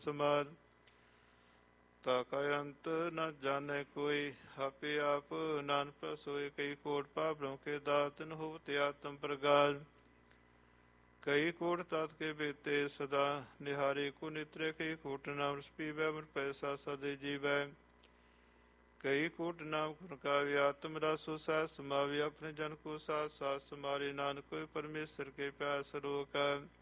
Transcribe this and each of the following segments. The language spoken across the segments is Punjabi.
ਸਮਾਰ ਤਾਕਾ ਅੰਤ ਨ ਜਾਣੈ ਕੋਈ, ਆਪੇ ਆਪ ਨਾਨਕ ਸੋਏ। ਕਈ ਕੋਟ ਪਾਪ ਬ੍ਰਹਮ ਕੇ ਦਾਤਨ, ਹੋਵਤ ਆਤਮ ਪ੍ਰਗਾਸ। ਕਈ ਕੋਟ ਤਤ ਕੇ ਬੇਤੇ ਸਦਾ, ਨਿਹਾਰੇ ਕੋ ਨਿਤਰੇ। ਕਈ ਕੋਟ ਨਾਮ ਰਸ ਪੀਵੈ, ਮਨ ਪੈਸਾ ਸਦੇ ਜੀਵੈ। ਕਈ ਕੋਟ ਨਾਮ ਗੁਣ ਗਾਵੇ, ਆਤਮ ਰਸ ਸਹਿ ਸਮਾਵੇ। ਆਪਣੇ ਜਨ ਕੋ ਸਾਥ ਸਾਥ ਸਮਾਰੇ, ਨਾਨਕ ਕੋਈ ਪਰਮੇਸ਼ਰ ਕੇ ਪਿਆਸ ਰੋਕ।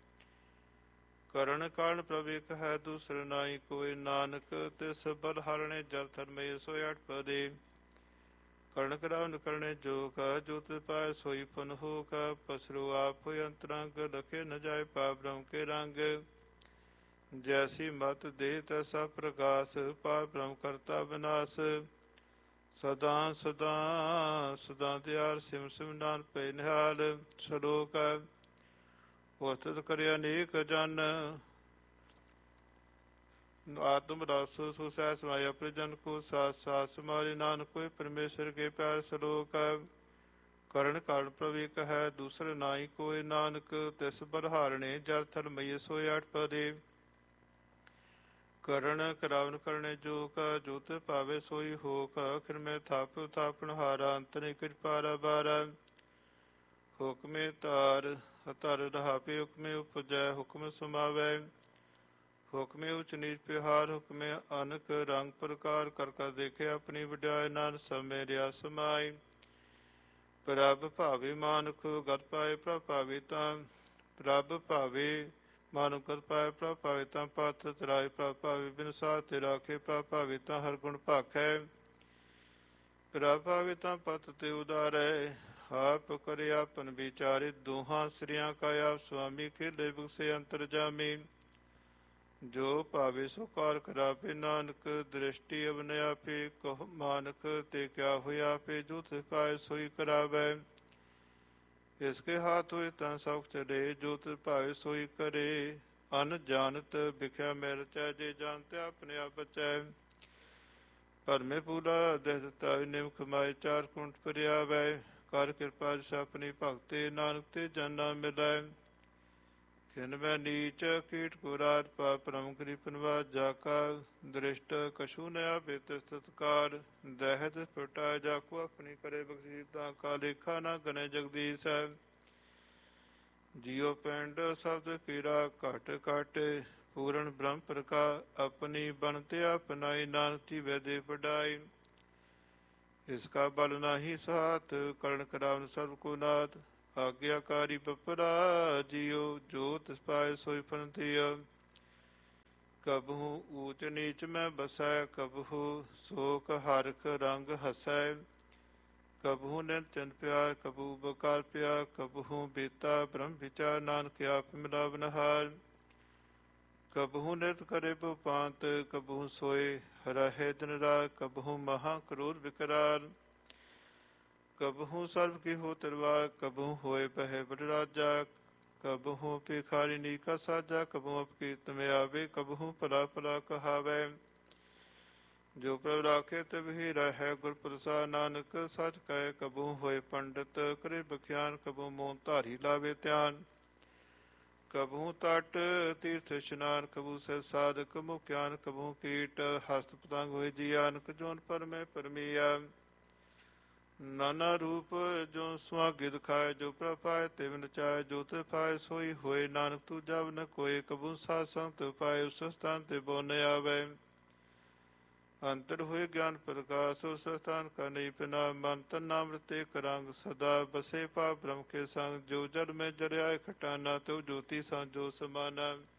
ਕਰਨ ਕਾਰਨ ਪ੍ਰਭ ਇੱਕ ਹੈ, ਦੂਸਰ ਨਾਹੀ ਕੋਈ। ਨਾਨਕ ਤਿਸ ਬਲ ਹਾਰਣੇ, ਜਲ ਥਰਮੇ ਸੋਇ ਅਠ ਪਦੇ। ਕਰਨ ਕਰਾਵਨ ਕਰਨੇ ਜੋ ਕਾ, ਜੋ ਤਿਸ ਪਾਇ ਸੋਈ ਫਨ ਹੋ ਕਾ। ਪਸਰੋ ਆਪ ਹੋਇ ਅੰਤਰੰਗ, ਲਖੇ ਨ ਜਾਏ ਪਾਪ ਬ੍ਰਹਮ ਕੇ ਰੰਗ। ਜੈਸੀ ਮਤ ਦੇ ਤੈਸਾ ਪ੍ਰਕਾਸ਼, ਪਾਪ ਬ੍ਰਹਮ ਕਰਤਾ ਵਿਨਾਸ਼। ਸਦਾ ਸਦਾ ਸਦਾ ਦਿਆਲ, ਸਿਮ ਸਿਮ ਨਾਨਕ ਪੈ ਨਿਹਾਲ। ਸ਼ਲੋਕ ਉਸਤਤ ਕਰਿਆ ਅਨੇਕ ਜਨ, ਆਤਮ ਰਸ ਸੋ ਸਹਿ ਸਮਾਏ। ਆਪਣੇ ਜਨ ਕੋ ਸਾਥ ਸਾਥ ਸਮਾਰੇ, ਨਾਨਕ ਕੋਈ ਪਰਮੇਸ਼ਰ ਕੇ ਪਿਆਰ। ਸ਼ਲੋਕ ਕਰਨ ਕਾਰਨ ਪ੍ਰਭ ਇੱਕ ਹੈ, ਦੂਸਰ ਨਾਹੀ ਕੋਈ। ਨਾਨਕ ਤਿਸ ਬਲ ਹਾਰਣੇ, ਜਲ ਥਲ ਮਈਏ ਸੋਇ ਅਠ ਪਦੇ। ਕਰਨ ਕਰਾਵਨ ਕਰਨੇ ਜੋ ਕਾ, ਜੋ ਤਿਸ ਭਾਵੇ ਸੋਈ ਹੋ ਕਾ। ਅਖਿਰ ਮੈਂ ਥਾਪ ਥਾਪਨ ਹਾਰਾ, ਅੰਤਰਿ ਕਿਰਪਾ ਬਾਰਾ। ਹੁਕਮੇ ਧਾਰ ਧਰ ਰਹਾਪੇ, ਹੁਕਮੇ ਉਪਜੈ ਹੁਕਮ ਸਮਾਵੈ। ਹੁਕਮੇ ਉਚ ਨੀਚ ਪਿਹਾਰ, ਹੁਕਮੇ ਅਨਕ ਰੰਗ ਪ੍ਰਕਾਰ। ਕਰ ਕਰ ਦੇਖੇ ਆਪਣੀ ਵਡਿਆਈ, ਨਾਨਕ ਸਭ ਮੇ ਰਿਆ ਸਮਾਈ। ਪ੍ਰਭ ਭਾਵੇ ਮਾਨੁਖ ਗਤ ਪਾਏ, ਪ੍ਰਭ ਭਾਵੇ ਤਾਂ। ਪ੍ਰਭ ਭਾਵੇ ਮਾਨੁ ਗਤ ਪਾਏ, ਪ੍ਰਭ ਭਾਵੇ ਤਾਂ। ਪਤ ਤਰਾਏ ਪ੍ਰਭ ਭਾਵੇ, ਬਿਨ ਸਾਧ ਤੇ ਰਾਖੇ। ਪ੍ਰਭ ਭਾਵੇ ਤਾਂ ਹਰ ਗੁਣ ਭਾਖੈ। ਪ੍ਰਭ ਭਾਵੇ ਤਾਂ ਪਤ ਤੇ ਉਦਾਰੈ, ਆਪ ਕਰੇ ਆਪਨ ਵਿਚਾਰੇ। ਦੋਹਾਂ ਸ੍ਰਿਆਂ ਕਾ ਆਪ ਸੁਆਮੀ, ਖੇਲੇ ਬਖਸੇ ਅੰਤਰ ਜਾਮੀ। ਜੋ ਭਾਵੇ ਸੋ ਕਾਰ ਕਰਾਪੇ, ਨਾਨਕ ਦ੍ਰਿਸ਼ਟੀ ਅਵਨ ਆਪੇ। ਕਹੋ ਮਾਨਕ ਤੇ ਕਿਆ ਹੋਇਆ ਆਪੇ, ਜੋ ਤਿਸ ਪਾਏ ਸੋਈ ਕਰਾਵੈ। ਇਸਕੇ ਹਾਥ ਹੋਏ ਤਾਂ ਸਭ ਚਲੇ, ਜੋ ਤਿਸ ਭਾਵੇ ਸੋਈ ਕਰੇ। ਅਨ ਜਾਣਤ ਵਿਖਿਆ ਮੈਂ ਰਚੈ, ਜੇ ਜਾਣਤੇ ਆਪਣੇ ਆਪ ਬਚੈ। ਭਰਮੇ ਪੂਰਾ ਦੇਹ ਦਿੱਤਾ, ਨਿਮਖ ਮਾਏ ਚਾਰ ਕੁੰਠ ਪਰਿਆਵੈ। ਕਰ ਕਿਰਪਾ ਜਿਸ ਆਪਣੀ ਭਗਤੇ, ਨਾਨਕ ਤੇ ਜਨ ਨਾ ਮਿਲੈ। ਖਿਨ ਮੈਂ ਨੀਚ ਕੀਟ ਕੋ ਰਾਜ, ਪਾਪ ਪਰਮ ਗਰੀਬਨ ਵਾਜ। ਜਾ ਕਾ ਦ੍ਰਿਸ਼ਟ ਕਛੂ ਨ ਆਵੇ ਤਿਸ ਤਤਕਾਰ। ਦਹਿ ਤਿਸ ਪ੍ਰਗਟਾਇ, ਜਾ ਕੋ ਆਪਣੀ ਕਰੇ ਬਖਸ਼ੀਸ। ਤਾਂ ਕਾ ਲੇਖਾ ਨਾ ਗਨੇ ਜਗਦੀਸ਼ ਹੈ। ਜੀਉ ਪਿੰਡ ਸ਼ਬਦ ਕੀਰਾ ਘਟ ਘਟ, ਪੂਰਨ ਬ੍ਰਹਮ ਪ੍ਰਕਾਸ਼। ਆਪਣੀ ਬਣਤੇ ਆਪਨਾਈ, ਨਾਨਕ ਜੀਵੈ ਦੇ ਵਡਾਈ। ਇਸਕਾ ਬਲ ਨਾਹੀ ਸਾਥ, ਕਰਨ ਕਰਾਵਨ ਸਰਬ ਕੋ ਨਾਥ। ਆਗਿਆਕਾਰੀ ਬਪਰਾ ਜੀਉ, ਜੋ ਤਿਸ ਪਾਏ ਸੋਈ ਫਨ ਥੀਆ। ਕਬਹੂ ਊਚ ਨੀਚ ਮੈਂ ਬਸੈ, ਕਬਹੂ ਸੋਕ ਹਰਖ ਰੰਗ ਹਸੈ। ਕਬਹੂ ਨਿਤ ਚੰਦ ਪਿਆਰ, ਕਬਹੂ ਬਕਾਰ ਪਿਆਰ। ਕਬਹੂ ਬੀਤਾ ਬ੍ਰਹਮ ਵਿਚਾਰ, ਨਾਨਕ ਆਪ ਮਿਲਾਵਨਹਾਰ। ਕਬਹੂ ਨਿਤ ਕਰੇ ਬਪਾਂਤ, ਕਬਹੂ ਸੋਏ ਰਹੇ ਦਿਨ ਰਾਤ। ਕਬਹੂ ਮਹਾ ਕਰੂਰ ਵਿਕਰਾਲ, ਕਬਹੂ ਸਰਬ ਕੀ ਹੋ ਤਰਵਾਰ। ਕਬਹੂ ਹੋਏ ਬਹਿ ਬੜ ਰਾਜਾ, ਕਬਹੂ ਭਿਖਾਰੀ ਨੀਕਾ ਸਾਜਾ। ਕਬਹੂ ਅਪਕੀਰਤ ਮੈਂ ਆਵੇ, ਕਬਹੂ ਭਲਾ ਭਲਾ ਕਹਾਵੈ। ਜੋ ਪ੍ਰਭ ਰਾਖੇ ਤਿਵਹਿ ਰਹੈ, ਗੁਰ ਪ੍ਰਸਾਦ। ਨਾਨਕ ਸੱਚ ਕਹੈ ਕਬਹੂ ਹੋਏ ਪੰਡਿਤ, ਕਰੇ ਬਖਿਆਨ। ਕਬਹੂ ਮੋਨ ਧਾਰੀ ਲਾਵੇ ਧਿਆਨ। ਕਬਹੂ ਤਟ ਤੀਰਥ ਇਸ਼ਨਾਨ, ਕਬਹੂ ਸਹਿ ਸਾਧਕ ਮੁਖਿਆਨ। ਕਬਹੂ ਕੀਟ ਹਸਤ ਪਤੰਗ ਹੋਏ ਜੀਆਨ, ਜੋਨ ਪਰਮੈ ਪਰਮੀਆ। ਨਾਨਾ ਰੂਪ ਜੋ ਸੁਆਗੇ ਦਿਖਾਏ, ਜੋ ਪ੍ਰਭ ਪਾਏ ਤਿਵ ਨਚਾਏ। ਜੋ ਤਿਸ ਪਾਏ ਸੋਈ ਹੋਏ, ਨਾਨਕ ਤੂੰ ਜਬ ਨ ਕੋਏ। ਕਬਹੂ ਸਾਧ ਸੰਗਤ ਪਾਏ, ਉਸ ਸਥਾਨ ਤੇ ਬੋ ਨ ਆਵੈ। ਅੰਤਰ ਹੋਏ ਗਿਆਨ ਪ੍ਰਕਾਸ਼, ਉਸ ਸਥਾਨ ਕਾ ਨਹੀਂ ਪਿਨਾ। ਮਨ ਤਨ ਨਾਮ ਰਤੇ ਕਰੰਗ, ਸਦਾ ਬਸੇ ਪਾਪ ਬ੍ਰਹਮ ਕੇ ਸੰਗ। ਜੋ ਜਲ ਮੈਂ ਜਰਿਆ ਖਟਾਨਾ, ਤਿਉ ਜੋਤੀ ਸੰ ਜੋ ਸਮਾਨਾ।